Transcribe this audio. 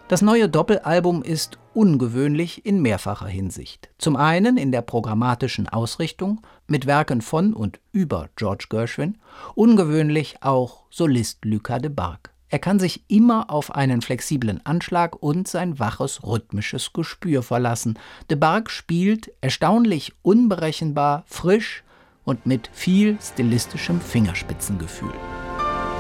Das neue Doppelalbum ist ungewöhnlich in mehrfacher Hinsicht. Zum einen in der programmatischen Ausrichtung mit Werken von und über George Gershwin, ungewöhnlich auch Solist Lucas de Bargue. Er kann sich immer auf einen flexiblen Anschlag und sein waches rhythmisches Gespür verlassen. De Bargue spielt erstaunlich unberechenbar, frisch und mit viel stilistischem Fingerspitzengefühl.